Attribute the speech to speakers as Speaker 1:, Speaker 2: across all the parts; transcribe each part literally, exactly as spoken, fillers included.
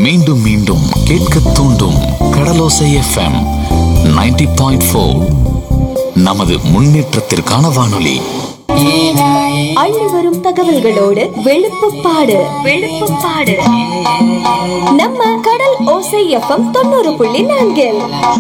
Speaker 1: மீண்டும் மீண்டும் கேட்க தூண்டும் கடலோசை எஃப்எம் நைன்டி பாயிண்ட் ஃபோர். நமது முன்னேற்றத்திற்கான வானொலி.
Speaker 2: அள்ளி வரும் தகவல்களோடு வெளுப்புப்பாடு வெளுப்புப்பாடு நம்ம கடல் ஓசை எஃப்எம் தொண்ணூறு புள்ளி நான்கில்.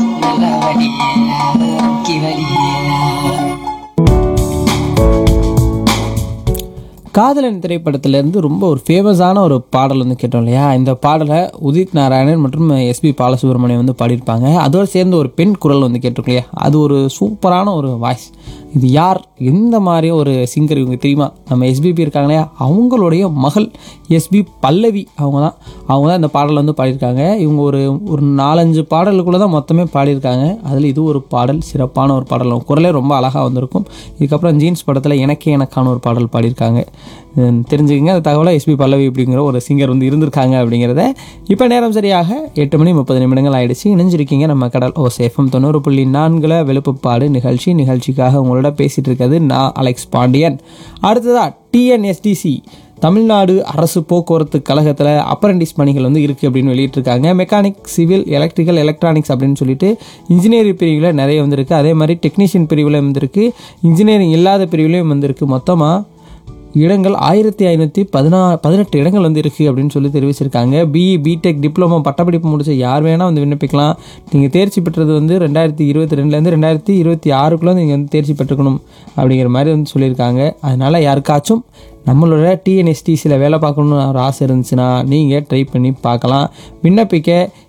Speaker 3: காதலன் திரைப்படத்திலேருந்து ரொம்ப ஒரு ஃபேமஸான ஒரு பாடல் வந்து கேட்டோம் இல்லையா. இந்த பாடலை உதித் நாராயணன் மற்றும் எஸ்பி பாலசுப்ரமணியம் வந்து பாடியிருப்பாங்க. அதோடு சேர்ந்து ஒரு பெண் குரல் வந்து கேட்டிருக்கோம் இல்லையா. அது ஒரு சூப்பரான ஒரு வாய்ஸ். இது யார், எந்த மாதிரி ஒரு சிங்கர் இவங்க தெரியுமா? நம்ம எஸ்பிபி இருக்காங்க இல்லையா, அவங்களுடைய மகள் எஸ்பி பல்லவி அவங்க தான் அவங்க தான் இந்த பாடல் வந்து பாடியிருக்காங்க. இவங்க ஒரு ஒரு நாலஞ்சு பாடலுக்குள்ளே தான் மொத்தமே பாடியிருக்காங்க. அதில் இது ஒரு பாடல், சிறப்பான ஒரு பாடல். குரலே ரொம்ப அழகாக வந்திருக்கும். இதுக்கப்புறம் ஜீன்ஸ் படத்தில் எனக்கே எனக்கான ஒரு பாடல் பாடியிருக்காங்க. தெரிஞ்சுக்கங்க அந்த தகவலை. எஸ்பி பல்லவி அப்படிங்கிற ஒரு சிங்கர் வந்து இருந்திருக்காங்க அப்படிங்கிறத. இப்போ நேரம் சரியாக எட்டு மணி முப்பது நிமிடங்கள் ஆயிடுச்சு. இணைஞ்சிருக்கீங்க நம்ம கடல் ஓசை எஃப்எம் தொண்ணூறு புள்ளி நான்குல வெளுப்புப்பாடு நிகழ்ச்சி. நிகழ்ச்சிக்காக உங்களோட பேசிகிட்டு இருக்கிறது நான் அலெக்ஸ் பாண்டியன். அடுத்ததா டிஎன்எஸ்டிசி தமிழ்நாடு அரசு போக்குவரத்து கழகத்தில் அப்ரண்டிஸ் பணிகள் வந்து இருக்குது அப்படின்னு வெளியிட்டிருக்காங்க. மெக்கானிக், சிவில், எலக்ட்ரிக்கல், எலக்ட்ரானிக்ஸ் அப்படின்னு சொல்லிட்டு இன்ஜினியரிங் பிரிவில் நிறைய வந்திருக்கு. அதே மாதிரி டெக்னீஷியன் பிரிவில் வந்திருக்கு. இன்ஜினியரிங் இல்லாத பிரிவிலையும் வந்திருக்கு. மொத்தமாக இடங்கள் ஆயிரத்தி ஐநூற்றி பதினா பதினெட்டு இடங்கள் வந்து இருக்குது அப்படின்னு சொல்லி தெரிவிச்சிருக்காங்க. பிஇ, பிடெக், டிப்ளமோ பட்டப்படிப்பு முடிச்ச யார் வேணால் வந்து விண்ணப்பிக்கலாம். நீங்கள் தேர்ச்சி பெற்றது வந்து ரெண்டாயிரத்தி இருபத்தி ரெண்டுலேருந்து ரெண்டாயிரத்தி இருபத்தி ஆறுக்குள்ளே நீங்கள் வந்து தேர்ச்சி பெற்றுக்கணும் அப்படிங்கிற மாதிரி வந்து சொல்லியிருக்காங்க. அதனால் யாருக்காச்சும் நம்மளோட டிஎன்எஸ்டிசியில் வேலை பார்க்கணுன்னு ஒரு ஆசை இருந்துச்சுன்னா நீங்கள் ட்ரை பண்ணி பார்க்கலாம். விண்ணப்பிக்க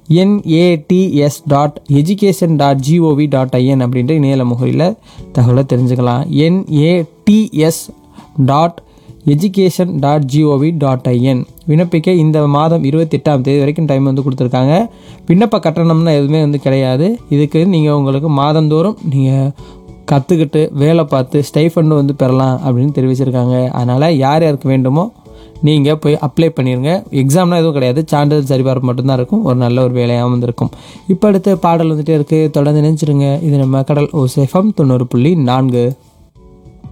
Speaker 3: NATS dot education dot gov dot IN அப்படின்ற இணையல முகவரியில் தகவலை தெரிஞ்சுக்கலாம். NATS dot education dot gov dot IN. விண்ணப்பிக்க இந்த மாதம் இருபத்தி எட்டாம் தேதி வரைக்கும் டைம் வந்து கொடுத்துருக்காங்க. விண்ணப்ப கட்டணம்னா எதுவுமே வந்து கிடையாது. இதுக்கு நீங்கள் உங்களுக்கு மாதந்தோறும் நீங்கள் கற்றுக்கிட்டு வேலை பார்த்து ஸ்டைஃபண்டு வந்து பெறலாம் அப்படின்னு தெரிவிச்சிருக்காங்க. அதனால் யார் யாருக்கு வேண்டுமோ நீங்கள் போய் அப்ளை பண்ணிடுங்க. எக்ஸாம்லாம் எதுவும் கிடையாது, சான்றிதழ் சரிபார்ப்பு மட்டும்தான் இருக்கும். ஒரு நல்ல ஒரு வேலையாக வந்திருக்கும். இப்போ அடுத்த பாடல் வந்துகிட்டே இருக்குது, தொடர்ந்து நினைச்சிருங்க. இது நம்ம கடல் ஓசை எஃப்எம் தொண்ணூறு புள்ளி நான்கு.